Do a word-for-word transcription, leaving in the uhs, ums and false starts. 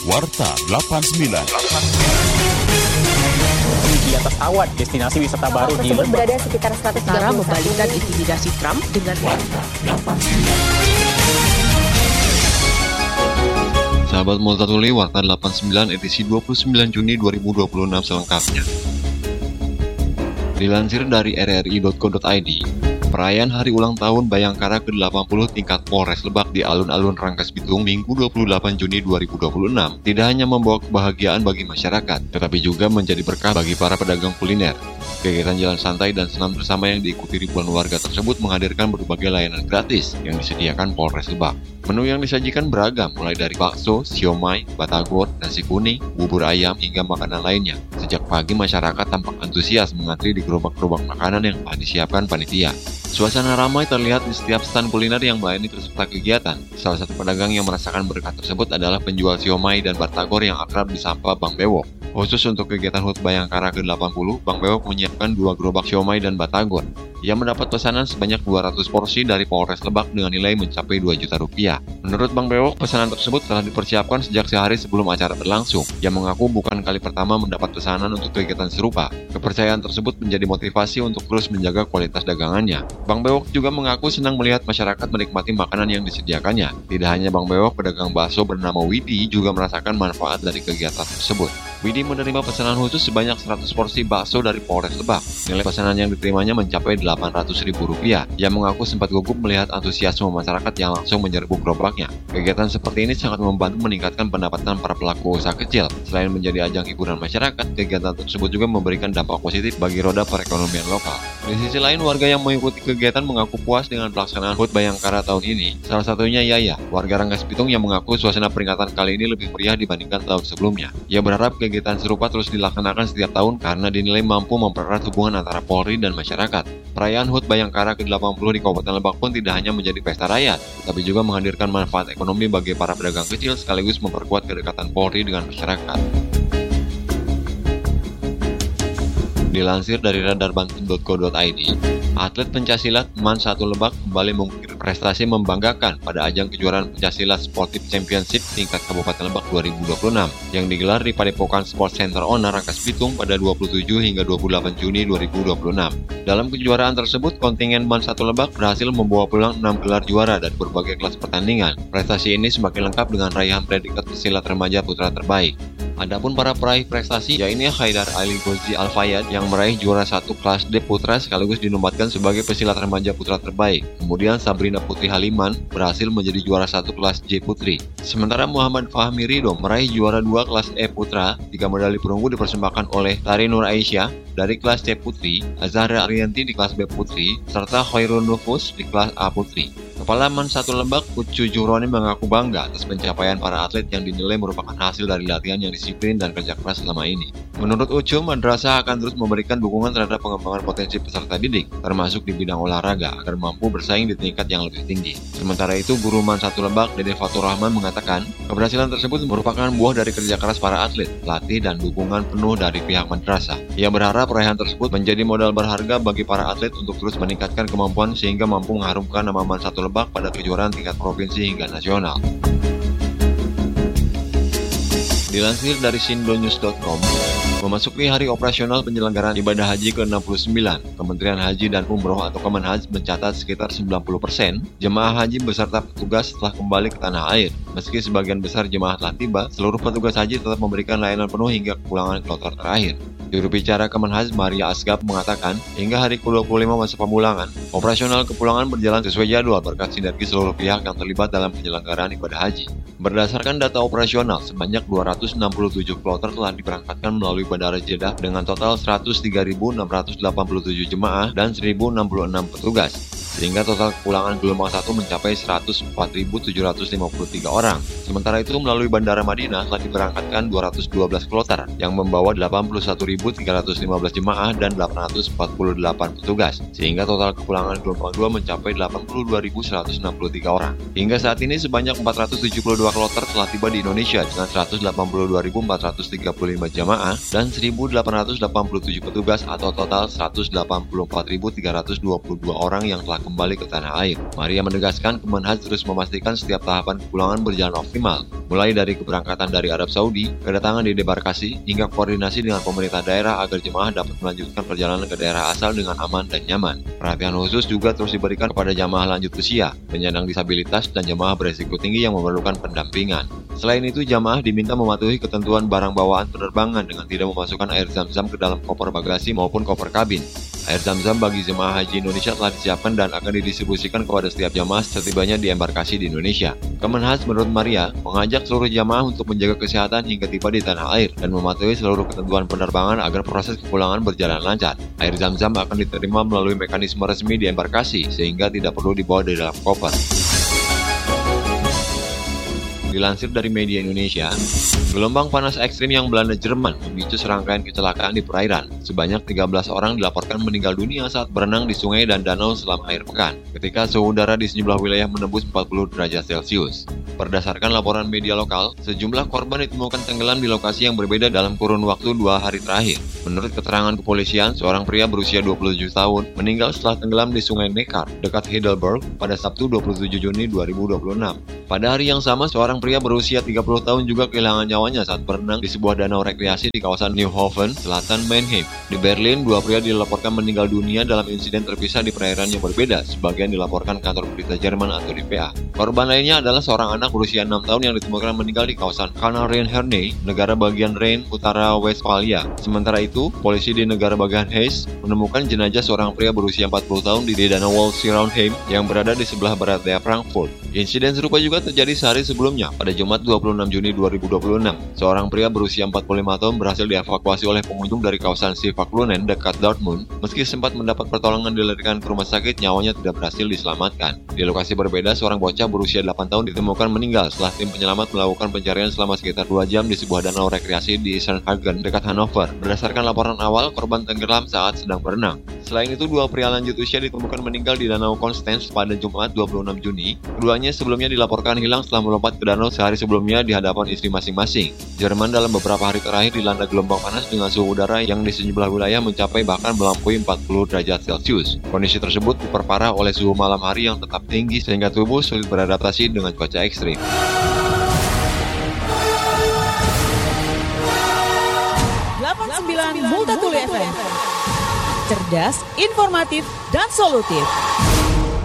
Warta delapan puluh sembilan. Di atas awan, destinasi wisata baru di tersebut berada sekitar seratus tiga puluh Cara membalikkan intimidasi Trump dengan Warta delapan puluh sembilan. Sahabat Multatuli, Warta delapan puluh sembilan edisi dua puluh sembilan Juni dua ribu dua puluh enam selengkapnya. Dilansir dari r r i titik co titik i d, perayaan hari ulang tahun Bayangkara ke delapan puluh tingkat Polres Lebak di alun-alun Rangkas Bitung Minggu dua puluh delapan Juni dua ribu dua puluh enam tidak hanya membawa kebahagiaan bagi masyarakat, tetapi juga menjadi berkah bagi para pedagang kuliner. Kegiatan jalan santai dan senam bersama yang diikuti ribuan warga tersebut menghadirkan berbagai layanan gratis yang disediakan Polres Lebak. Menu yang disajikan beragam, mulai dari bakso, siomay, batagor, nasi kuning, bubur ayam, hingga makanan lainnya. Sejak pagi masyarakat tampak antusias mengantri di gerobak-gerobak makanan yang telah disiapkan panitia. Suasana ramai terlihat di setiap stand kuliner yang melayani peserta kegiatan. Salah satu pedagang yang merasakan berkah tersebut adalah penjual siomay dan batagor yang akrab disapa Bang Bewok. Khusus untuk kegiatan H U T Bayangkara ke delapan puluh, Bang Bewok menyiapkan dua gerobak siomay dan batagor. Ia mendapat pesanan sebanyak dua ratus porsi dari Polres Lebak dengan nilai mencapai dua juta rupiah. Menurut Bang Bewok, pesanan tersebut telah dipersiapkan sejak sehari sebelum acara berlangsung. Ia mengaku bukan kali pertama mendapat pesanan untuk kegiatan serupa. Kepercayaan tersebut menjadi motivasi untuk terus menjaga kualitas dagangannya. Bang Bewok juga mengaku senang melihat masyarakat menikmati makanan yang disediakannya. Tidak hanya Bang Bewok, pedagang bakso bernama Widi juga merasakan manfaat dari kegiatan tersebut. Widi menerima pesanan khusus sebanyak seratus porsi bakso dari Polres Lebak. Nilai pesanan yang diterimanya mencapai delapan ratus ribu rupiah. Ia mengaku sempat gugup melihat antusiasme masyarakat yang langsung menyerbu gerobaknya. Kegiatan seperti ini sangat membantu meningkatkan pendapatan para pelaku usaha kecil. Selain menjadi ajang hiburan masyarakat, kegiatan tersebut juga memberikan dampak positif bagi roda perekonomian lokal. Di sisi lain, warga yang mengikuti kegiatan mengaku puas dengan pelaksanaan H U T Bayangkara tahun ini. Salah satunya Yaya, warga Rangkas Bitung yang mengaku suasana peringatan kali ini lebih meriah dibandingkan tahun sebelumnya. Ia berharap kegiatan serupa terus dilaksanakan setiap tahun karena dinilai mampu mempererat hubungan antara Polri dan masyarakat. Perayaan H U T Bayangkara ke delapan puluh di Kabupaten Lebak pun tidak hanya menjadi pesta rakyat, tapi juga menghadirkan manfaat ekonomi bagi para pedagang kecil sekaligus memperkuat kedekatan Polri dengan masyarakat. Dilansir dari radar banten titik co titik i d, atlet pencaksilat Man satu Lebak kembali mengukir prestasi membanggakan pada ajang kejuaraan pencaksilat Sportif Championship tingkat Kabupaten Lebak dua ribu dua puluh enam yang digelar di Padepokan Sport Center Ona Rangkas Bitung pada dua puluh tujuh hingga dua puluh delapan Juni dua ribu dua puluh enam. Dalam kejuaraan tersebut, kontingen Man satu Lebak berhasil membawa pulang enam gelar juara dari berbagai kelas pertandingan. Prestasi ini semakin lengkap dengan raihan predikat pesilat remaja putra terbaik. Adapun para peraih prestasi, yaitu Haidar Ali Gozi Al-Fayad yang meraih juara satu kelas D putra sekaligus dinobatkan sebagai pesilat remaja putra terbaik. Kemudian Sabrina Putri Haliman berhasil menjadi juara satu kelas J putri. Sementara Muhammad Fahmi Ridho meraih juara dua kelas E putra. Tiga medali perunggu dipersembahkan oleh Tari Nur Aisyah dari kelas C putri, Azhara Arianti di kelas B putri, serta Khairul Nufus di kelas A putri. Kepala Man satu Lebak, Ucu Juhroni mengaku bangga atas pencapaian para atlet yang dinilai merupakan hasil dari latihan yang disiplin dan kerja keras selama ini. Menurut Ucu, madrasah akan terus memberikan dukungan terhadap pengembangan potensi peserta didik, termasuk di bidang olahraga, agar mampu bersaing di tingkat yang lebih tinggi. Sementara itu, Guru Man satu Lebak, Dede Fatur Rahman mengatakan, keberhasilan tersebut merupakan buah dari kerja keras para atlet, pelatih, dan dukungan penuh dari pihak madrasah. Ia berharap raihan tersebut menjadi modal berharga bagi para atlet untuk terus meningkatkan kemampuan sehingga mampu mengharumkan nama Man satu Lebak pada kejuaraan tingkat provinsi hingga nasional. Dilansir dari sindonews titik com, memasuki hari operasional penyelenggaraan ibadah haji ke enam puluh sembilan, Kementerian Haji dan Umroh atau Kemenhaj mencatat sekitar sembilan puluh persen jemaah haji beserta petugas telah kembali ke tanah air. Meski sebagian besar jemaah telah tiba, seluruh petugas haji tetap memberikan layanan penuh hingga kepulangan kloter terakhir. Juru bicara Kemenhaj Maria Asgaf mengatakan, hingga hari ke dua puluh lima masa pemulangan, operasional kepulangan berjalan sesuai jadwal berkat sinergi seluruh pihak yang terlibat dalam penyelenggaraan ibadah haji. Berdasarkan data operasional, sebanyak dua ratus enam puluh tujuh kloter telah diberangkatkan melalui Bandara Jeddah dengan total seratus tiga ribu enam ratus delapan puluh tujuh jemaah dan seribu enam puluh enam petugas. Sehingga total kepulangan gelombang satu mencapai seratus empat ribu tujuh ratus lima puluh tiga orang. Sementara itu, melalui Bandara Madinah telah diberangkatkan dua ratus dua belas kloter yang membawa delapan puluh satu ribu tiga ratus lima belas jemaah dan delapan ratus empat puluh delapan petugas. Sehingga total kepulangan gelombang dua mencapai delapan puluh dua ribu seratus enam puluh tiga orang. Hingga saat ini sebanyak empat ratus tujuh puluh dua kloter telah tiba di Indonesia dengan seratus delapan puluh dua ribu empat ratus tiga puluh lima jemaah dan seribu delapan ratus delapan puluh tujuh petugas atau total seratus delapan puluh empat ribu tiga ratus dua puluh dua orang yang telah kembali ke tanah air. Maria menegaskan Kemenhaj terus memastikan setiap tahapan kepulangan berjalan optimal, mulai dari keberangkatan dari Arab Saudi, kedatangan di debarkasi, hingga koordinasi dengan pemerintah daerah agar jemaah dapat melanjutkan perjalanan ke daerah asal dengan aman dan nyaman. Perhatian khusus juga terus diberikan kepada jamaah lanjut usia, penyandang disabilitas, dan jemaah beresiko tinggi yang memerlukan pendampingan. Selain itu, jamaah diminta mematuhi ketentuan barang bawaan penerbangan dengan tidak memasukkan air zam-zam ke dalam koper bagasi maupun koper kabin. Air zam-zam bagi jemaah haji Indonesia telah disiapkan dan akan didistribusikan kepada setiap jamaah setibanya di embarkasi di Indonesia. Kemenhaj menurut Maria mengajak seluruh jamaah untuk menjaga kesehatan hingga tiba di tanah air dan mematuhi seluruh ketentuan penerbangan agar proses kepulangan berjalan lancar. Air zam-zam akan diterima melalui mekanisme resmi di embarkasi sehingga tidak perlu dibawa di dalam koper. Dilansir dari media Indonesia, gelombang panas ekstrim yang melanda Jerman memicu serangkaian kecelakaan di perairan. Sebanyak tiga belas orang dilaporkan meninggal dunia saat berenang di sungai dan danau selama akhir pekan, ketika suhu udara di sejumlah wilayah menembus empat puluh derajat Celcius. Berdasarkan laporan media lokal, sejumlah korban ditemukan tenggelam di lokasi yang berbeda dalam kurun waktu dua hari terakhir. Menurut keterangan kepolisian, seorang pria berusia dua puluh tujuh tahun meninggal setelah tenggelam di sungai Neckar, dekat Heidelberg, pada Sabtu dua puluh tujuh Juni dua ribu dua puluh enam. Pada hari yang sama, seorang pria berusia tiga puluh tahun juga kehilangan nyawanya saat berenang di sebuah danau rekreasi di kawasan Neuhofen, selatan Mannheim. Di Berlin, dua pria dilaporkan meninggal dunia dalam insiden terpisah di perairan yang berbeda, sebagian dilaporkan kantor berita Jerman atau D P A. Korban lainnya adalah seorang anak berusia enam tahun yang ditemukan meninggal di kawasan Kanal-Rhein-Herne, negara bagian Rhein, utara Westphalia. Sementara itu, polisi di negara bagian Hesse menemukan jenazah seorang pria berusia empat puluh tahun di danau Waldsee-Raunheim yang berada di sebelah barat daya Frankfurt. Insiden serupa juga terjadi sehari sebelumnya, pada Jumat dua puluh enam Juni dua ribu dua puluh enam. Seorang pria berusia empat puluh lima tahun berhasil dievakuasi oleh pengunjung dari kawasan Sivaklunen dekat Dortmund. Meski sempat mendapat pertolongan dilarikan ke rumah sakit, nyawanya tidak berhasil diselamatkan. Di lokasi berbeda, seorang bocah berusia delapan tahun ditemukan meninggal setelah tim penyelamat melakukan pencarian selama sekitar dua jam di sebuah danau rekreasi di Sennhagen dekat Hannover. Berdasarkan laporan awal, korban tenggelam saat sedang berenang. Selain itu, dua pria lanjut usia ditemukan meninggal di Danau Konstanz pada Jumat dua puluh enam Juni. Keduanya sebelumnya dilaporkan hilang setelah melompat ke danau sehari sebelumnya di hadapan istri masing-masing. Jerman dalam beberapa hari terakhir dilanda gelombang panas dengan suhu udara yang di sejumlah wilayah mencapai bahkan melampaui empat puluh derajat Celcius. Kondisi tersebut diperparah oleh suhu malam hari yang tetap tinggi sehingga tubuh sulit beradaptasi dengan cuaca ekstrim. delapan puluh sembilan Multatuli F M. Cerdas, informatif, dan solutif.